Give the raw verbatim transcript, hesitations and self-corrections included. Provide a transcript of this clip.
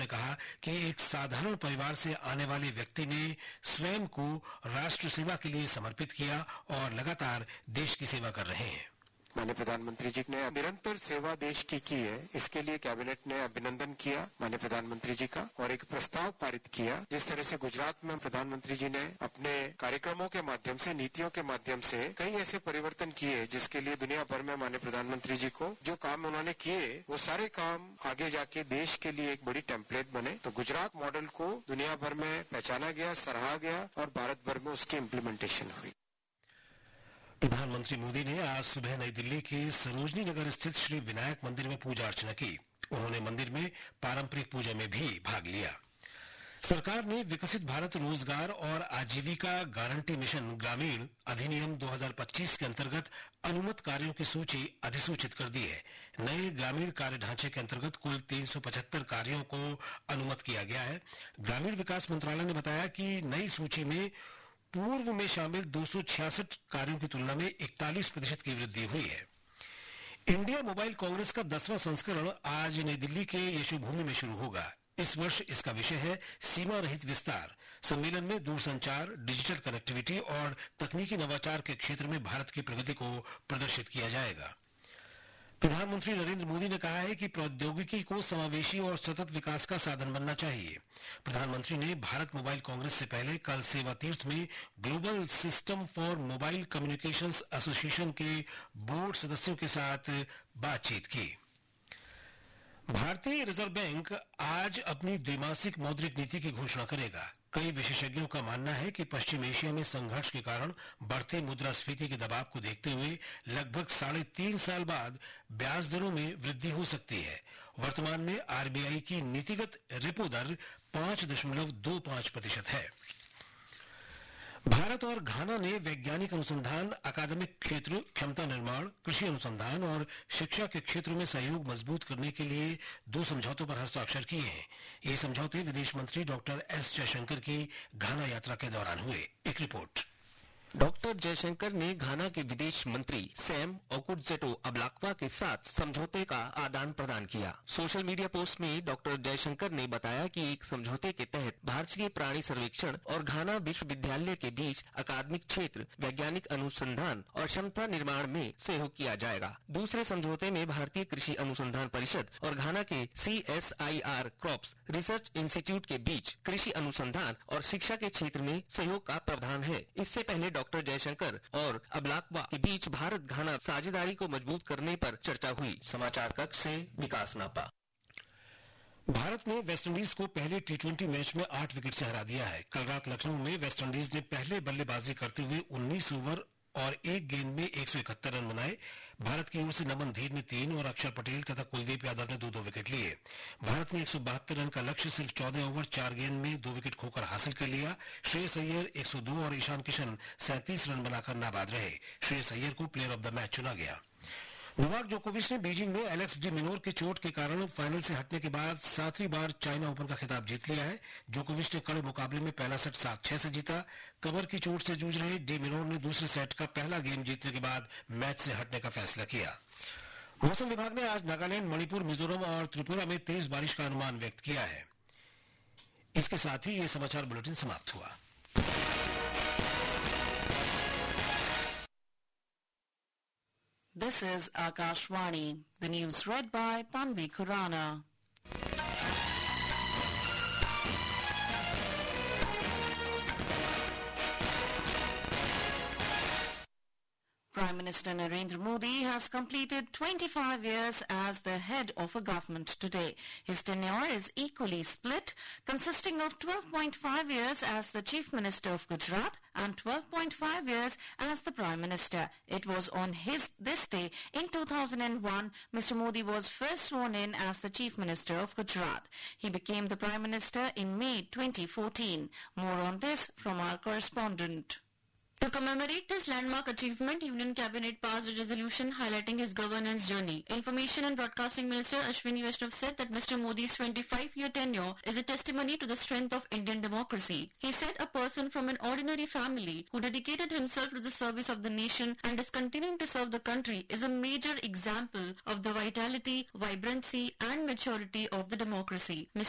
ने कहा कि एक साधारण परिवार से आने वाले व्यक्ति ने स्वयं को राष्ट्र सेवा के लिए समर्पित किया और लगातार देश की सेवा कर रहे हैं। माननीय प्रधानमंत्री जी ने निरंतर सेवा देश की की है, इसके लिए कैबिनेट ने अभिनंदन किया माननीय प्रधानमंत्री जी का और एक प्रस्ताव पारित किया। जिस तरह से गुजरात में प्रधानमंत्री जी ने अपने कार्यक्रमों के माध्यम से, नीतियों के माध्यम से कई ऐसे परिवर्तन किए जिसके लिए दुनिया भर में माननीय प्रधानमंत्री जी को जो काम उन्होंने किए वो सारे काम आगे जाके देश के लिए एक बड़ी टेम्पलेट बने। तो गुजरात मॉडल को दुनिया भर में पहचाना गया, सराहा गया और भारत भर में उसकी इम्प्लीमेंटेशन हुई। प्रधानमंत्री मोदी ने आज सुबह नई दिल्ली के सरोजनी नगर स्थित श्री विनायक मंदिर में पूजा अर्चना की। उन्होंने मंदिर में पारंपरिक पूजा में भी भाग लिया। सरकार ने विकसित भारत रोजगार और आजीविका गारंटी मिशन ग्रामीण अधिनियम दो हज़ार पच्चीस के अंतर्गत अनुमत कार्यों की सूची अधिसूचित कर दी है। नए ग्रामीण कार्य ढांचे के अंतर्गत कुल तीन सौ पचहत्तर कार्यों को अनुमत किया गया है। ग्रामीण विकास मंत्रालय ने बताया कि नई सूची में पूर्व में शामिल दो सौ छियासठ कार्यों की तुलना में इकतालीस प्रतिशत की वृद्धि हुई है। इंडिया मोबाइल कांग्रेस का दसवां संस्करण आज नई दिल्ली के यशोभूमि में शुरू होगा। इस वर्ष इसका विषय है सीमा रहित विस्तार। सम्मेलन में दूरसंचार, डिजिटल कनेक्टिविटी और तकनीकी नवाचार के क्षेत्र में भारत की प्रगति को प्रदर्शित किया जाएगा। प्रधानमंत्री नरेंद्र मोदी ने कहा है कि प्रौद्योगिकी को समावेशी और सतत विकास का साधन बनना चाहिए। प्रधानमंत्री ने भारत मोबाइल कांग्रेस से पहले कल सेवा तीर्थ में global system for mobile communications association के बोर्ड सदस्यों के साथ बातचीत की। भारतीय रिजर्व बैंक आज अपनी द्विमासिक मौद्रिक नीति की घोषणा करेगा। कई विशेषज्ञों का मानना है कि पश्चिम एशिया में संघर्ष के कारण बढ़ते मुद्रास्फीति के दबाव को देखते हुए लगभग साढ़े तीन साल बाद ब्याज दरों में वृद्धि हो सकती है। वर्तमान में आरबीआई की नीतिगत रेपो दर पांच दशमलव दो पांच प्रतिशत है। भारत और घाना ने वैज्ञानिक अनुसंधान, अकादमिक क्षेत्र, क्षमता निर्माण, कृषि अनुसंधान और शिक्षा के क्षेत्र में सहयोग मजबूत करने के लिए दो समझौतों पर हस्ताक्षर किए हैं। ये समझौते विदेश मंत्री डॉक्टर एस जयशंकर की घाना यात्रा के दौरान हुए। एक रिपोर्ट। डॉक्टर जयशंकर ने घाना के विदेश मंत्री सैम ओकुडजेटो अब्लाक्वा के साथ समझौते का आदान प्रदान किया। सोशल मीडिया पोस्ट में डॉक्टर जयशंकर ने बताया कि एक समझौते के तहत भारतीय प्राणी सर्वेक्षण और घाना विश्वविद्यालय के बीच अकादमिक क्षेत्र, वैज्ञानिक अनुसंधान और क्षमता निर्माण में सहयोग किया जाएगा। दूसरे समझौते में भारतीय कृषि अनुसंधान परिषद और घाना के C S I R crops research institute के बीच कृषि अनुसंधान और शिक्षा के क्षेत्र में सहयोग का प्रावधान है। इससे पहले डॉक्टर जयशंकर और अब्लाक्वा के बीच भारत घाना साझेदारी को मजबूत करने पर चर्चा हुई। समाचार कक्ष से विकास नापा। भारत ने वेस्टइंडीज को पहले टी ट्वेंटी मैच में आठ विकेट से हरा दिया है। कल रात लखनऊ में वेस्टइंडीज ने पहले बल्लेबाजी करते हुए उन्नीस ओवर और एक गेंद में एक सौ इकहत्तर रन बनाए। भारत की ओर से नमन धीर ने तीन और अक्षर पटेल तथा कुलदीप यादव ने दो दो विकेट लिए। भारत ने एक सौ बहत्तर रन का लक्ष्य सिर्फ चौदह ओवर चार गेंद में दो विकेट खोकर हासिल कर लिया। श्रेयस अय्यर एक सौ दो और ईशान किशन सैंतीस रन बनाकर नाबाद रहे। श्रेयस अय्यर को प्लेयर ऑफ द मैच चुना गया। नोवाक जोकोविच ने बीजिंग में एलेक्स डी मिनोर के चोट के कारण फाइनल से हटने के बाद सातवीं बार चाइना ओपन का खिताब जीत लिया है। जोकोविच ने कड़े मुकाबले में पहला सेट सात छह से जीता। कमर की चोट से जूझ रहे डी मिनोर ने दूसरे सेट का पहला गेम जीतने के बाद मैच से हटने का फैसला किया। मौसम विभाग ने आज नागालैंड, मणिपुर, मिजोरम और त्रिपुरा में तेज बारिश का अनुमान व्यक्त किया है। इसके साथ ही ये समाचार बुलेटिन समाप्त हुआ। This is Akashvani. The news read by Tanvi Khurana. Prime Minister Narendra Modi has completed twenty-five years as the head of a government today. His tenure is equally split, consisting of twelve point five years as the Chief Minister of Gujarat and twelve point five years as the Prime Minister. It was on his this day in two thousand one, Mister Modi was first sworn in as the Chief Minister of Gujarat. He became the Prime Minister in May twenty fourteen. More on this from our correspondent. To commemorate this landmark achievement, Union Cabinet passed a resolution highlighting his governance journey. Information and Broadcasting Minister Ashwini Vaishnav said that Mister Modi's twenty-five-year tenure is a testimony to the strength of Indian democracy. He said a person from an ordinary family who dedicated himself to the service of the nation and is continuing to serve the country is a major example of the vitality, vibrancy and maturity of the democracy. Mister